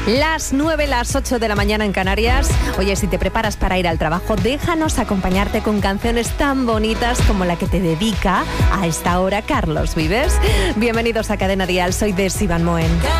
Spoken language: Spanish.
Las 9, las 8 de la mañana en Canarias. Oye, si te preparas para ir al trabajo, déjanos acompañarte con canciones tan bonitas como la que te dedica a esta hora Carlos Vives. Bienvenidos a Cadena Dial, soy Desi Van Moen.